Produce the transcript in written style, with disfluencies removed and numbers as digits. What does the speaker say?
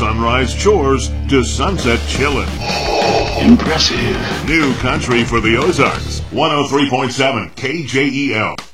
sunrise chores to sunset chillin'. Impressive. New country for the Ozarks. 103.7 KJEL.